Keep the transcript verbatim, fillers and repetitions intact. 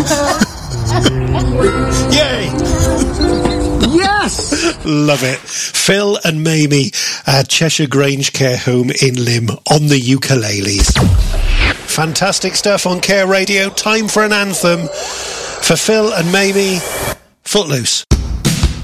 Yay! Yes! Love it. Phil and Mamie at Cheshire Grange Care Home in Lymm on the ukuleles. Fantastic stuff on Care Radio. Time for an anthem for Phil and Mamie. Footloose.